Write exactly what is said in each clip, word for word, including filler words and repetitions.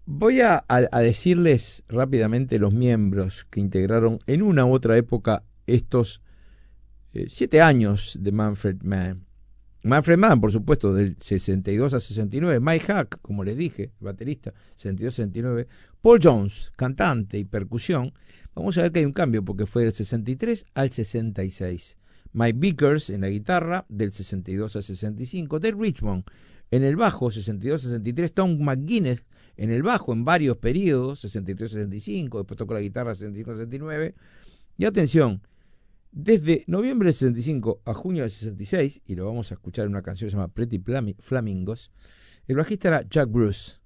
Voy a, a, a decirles rápidamente los miembros que integraron en una u otra época estos eh, siete años de Manfred Mann. Manfred Mann, por supuesto, del sesenta y dos a sesenta y nueve. Mike Hack, como les dije, baterista, sesenta y dos a sesenta y nueve. Paul Jones, cantante y percusión. Vamos a ver que hay un cambio porque fue del sesenta y tres al sesenta y seis. Mike Vickers en la guitarra, del sesenta y dos a sesenta y cinco. Dave Richmond en el bajo, sesenta y dos a sesenta y tres. Tom McGuinness en el bajo en varios periodos, sesenta y tres a sesenta y cinco. Después tocó la guitarra, sesenta y cinco a sesenta y nueve. Y atención, desde noviembre del sesenta y cinco a junio del sesenta y seis, y lo vamos a escuchar en una canción que se llama Pretty Flamingos, el bajista era Jack Bruce.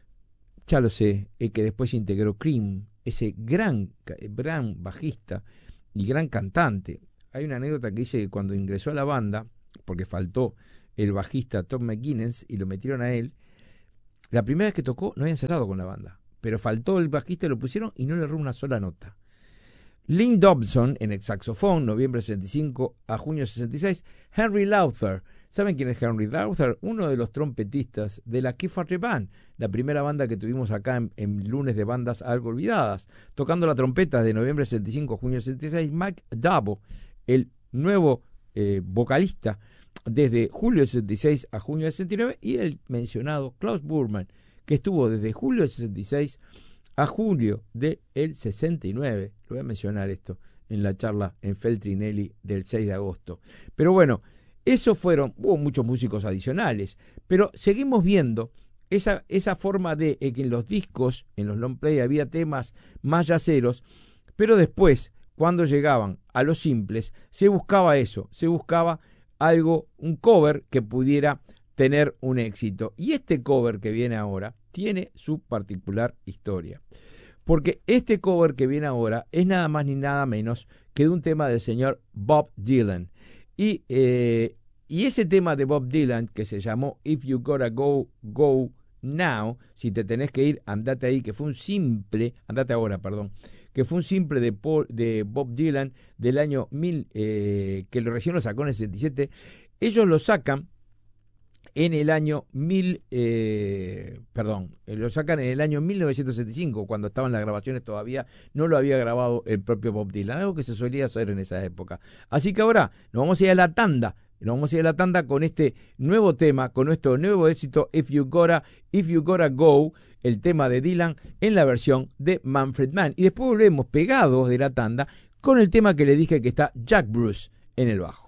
Ya lo sé, el que después integró Cream, ese gran, gran bajista y gran cantante. Hay una anécdota que dice que cuando ingresó a la banda, porque faltó el bajista Tom McGuinness y lo metieron a él, la primera vez que tocó no habían cerrado con la banda, pero faltó el bajista y lo pusieron y no le erró una sola nota. Lynn Dobson en el saxofón, noviembre sesenta y cinco a junio sesenta y seis. Henry Lowther. ¿Saben quién es Henry Lowther? Uno de los trompetistas de la Keith Arthur Band, la primera banda que tuvimos acá en, en lunes de bandas algo olvidadas. Tocando la trompeta de noviembre sesenta y cinco a junio sesenta y seis. Mike Dabo, el nuevo eh, vocalista desde julio del sesenta y seis a junio del sesenta y nueve. Y el mencionado Klaus Burman, que estuvo desde julio del sesenta y seis a julio del sesenta y nueve. Lo voy a mencionar esto en la charla en Feltrinelli del seis de agosto. Pero bueno, esos fueron, hubo muchos músicos adicionales, pero seguimos viendo esa, esa forma de eh, que en los discos, en los long play había temas más yaceros, pero después, cuando llegaban a los simples, se buscaba eso, se buscaba algo, un cover que pudiera tener un éxito. Y este cover que viene ahora tiene su particular historia. Porque este cover que viene ahora es nada más ni nada menos que de un tema del señor Bob Dylan. Y, eh, y ese tema de Bob Dylan, que se llamó If You Gotta Go, Go Now, si te tenés que ir, andate ahí, que fue un simple, andate ahora, perdón, que fue un simple de, Paul, de Bob Dylan del año mil, eh, que lo recién lo sacó en el sesenta y siete. Ellos lo sacan en el año mil, eh, perdón, lo sacan en el año mil novecientos setenta y cinco, cuando estaban las grabaciones todavía, no lo había grabado el propio Bob Dylan, algo que se solía hacer en esa época. Así que ahora nos vamos a ir a la tanda, nos vamos a ir a la tanda con este nuevo tema, con nuestro nuevo éxito, If You Gotta, If You Gotta Go, el tema de Dylan en la versión de Manfred Mann. Y después volvemos pegados de la tanda con el tema que le dije que está Jack Bruce en el bajo.